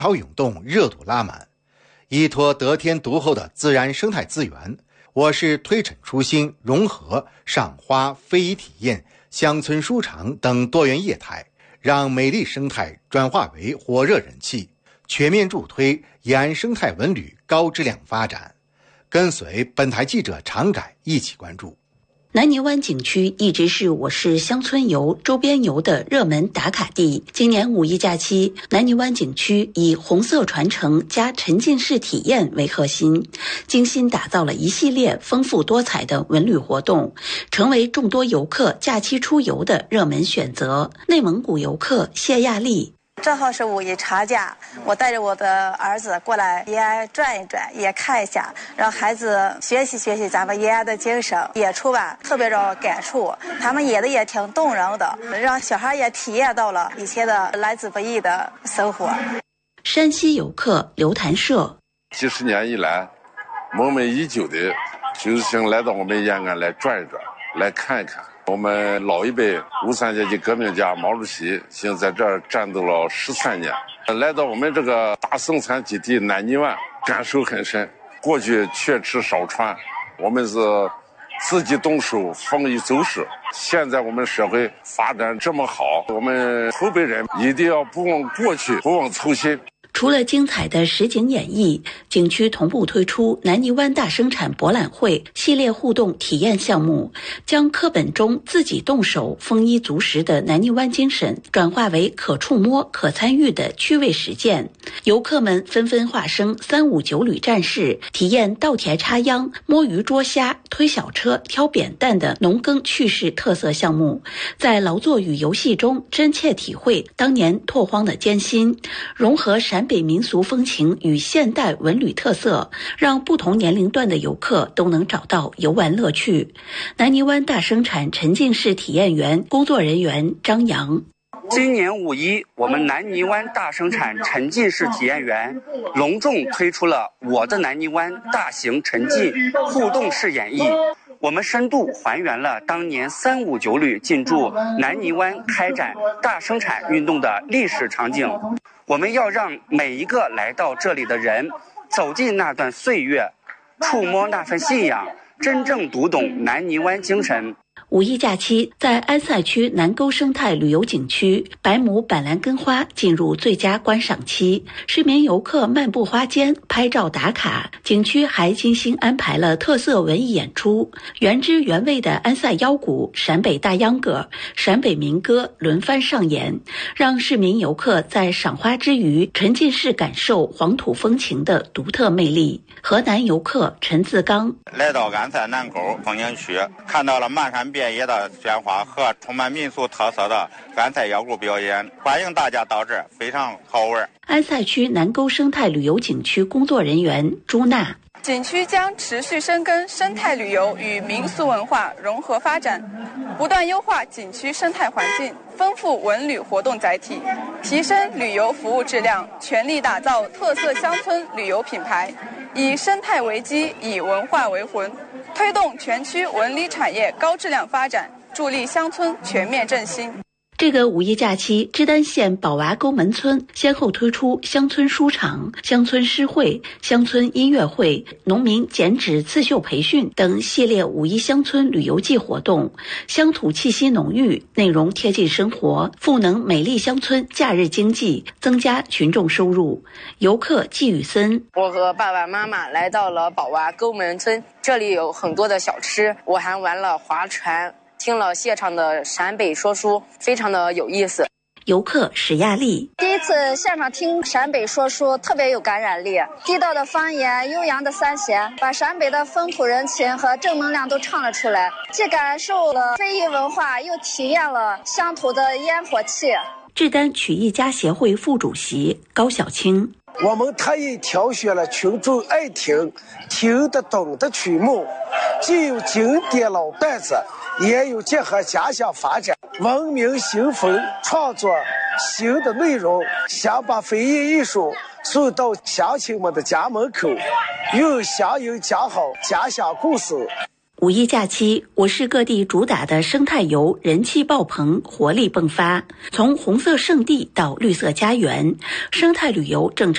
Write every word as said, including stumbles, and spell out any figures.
潮涌动，热度拉满。依托得天独厚的自然生态资源，我市推陈出新，融合赏花、非遗体验、乡村书场等多元业态，让美丽生态转化为火热人气，全面助推延安生态文旅高质量发展。跟随本台记者常改一起关注。 南泥湾景区一直是我市乡村游、周边游的热门打卡地。今年五一假期，南泥湾景区以红色传承加沉浸式体验为核心，精心打造了一系列丰富多彩的文旅活动，成为众多游客假期出游的热门选择。内蒙古游客谢亚丽。 正好是五一长假，我带着我的儿子过来延安转一转，也看一下，让孩子学习学习咱们延安的精神。演出吧特别让我感触，他们演的也挺动人的，让小孩也体验到了以前的来之不易的生活。 山西游客刘谭社， 几十年以来梦寐以求的就是想来到我们延安来转一转，来看一看。我们老一辈五三阶级革命家毛主席现在在这儿战斗了十三年，来到我们这个大生产基地南泥湾，感受很深。过去缺吃少穿，我们是自己动手，丰衣足食。现在我们社会发展这么好，我们后辈人一定要不忘过去，不忘初心。 除了精彩的实景演绎，景区同步推出南泥湾大生产博览会系列互动体验项目，将课本中自己动手、丰衣足食的南泥湾精神转化为可触摸、可参与的趣味实践。游客们纷纷化身三五九旅战士，体验稻田插秧、摸鱼捉虾、推小车、挑扁担的农耕趣事特色项目，在劳作与游戏中真切体会当年拓荒的艰辛，融合陕北民俗风情与现代文旅特色，让不同年龄段的游客都能找到游玩乐趣。南泥湾大生产沉浸式体验园工作人员张扬， 今年五一，我们南泥湾大生产沉浸式体验园隆重推出了我的南泥湾大型沉浸互动式演绎。我们深度还原了当年三五九旅进驻南泥湾开展大生产运动的历史场景。我们要让每一个来到这里的人走进那段岁月，触摸那份信仰，真正读懂南泥湾精神。 五一假期，在安塞区南沟生态旅游景区，百亩板蓝根花进入最佳观赏期，市民游客漫步花间拍照打卡。景区还精心安排了特色文艺演出，原汁原味的安塞腰鼓、陕北大秧歌、陕北民歌轮番上演，让市民游客在赏花之余沉浸式感受黄土风情的独特魅力。河南游客陈自刚来到安塞南沟风景区，看到了漫山遍野的鲜花和充满民俗特色的安塞腰鼓表演，欢迎大家到这儿，非常好玩。 安塞区南沟生态旅游景区工作人员朱娜， 景区将持续深耕生态旅游与民俗文化融合发展，不断优化景区生态环境，丰富文旅活动载体，提升旅游服务质量，全力打造特色乡村旅游品牌，以生态为基，以文化为魂，推动全区文旅产业高质量发展，助力乡村全面振兴。 这个五一假期，芝丹县宝娃沟门村先后推出乡村书场、乡村诗会、乡村音乐会、农民剪纸刺绣培训等系列五一乡村旅游季活动，乡土气息浓郁，内容贴近生活，赋能美丽乡村假日经济，增加群众收入。游客季雨森， 我和爸爸妈妈来到了宝娃沟门村，这里有很多的小吃，我还玩了划船，听了现场的陕北说书，非常的有意思。 游客史亚丽， 第一次现场听陕北说书，特别有感染力，地道的方言，悠扬的三弦，把陕北的风土人情和正能量都唱了出来，既感受了非遗文化，又体验了乡土的烟火气。 志丹曲艺家协会副主席高小青， 我们特意挑选了群众爱听、听得懂的曲目，既有经典老段子，也有结合家乡发展、文明新风创作新的内容，想把非遗艺术送到乡亲们的家门口，用乡音讲好家乡故事。 五一假期，我市各地主打的生态游人气爆棚，活力迸发。从红色圣地到绿色家园，生态旅游正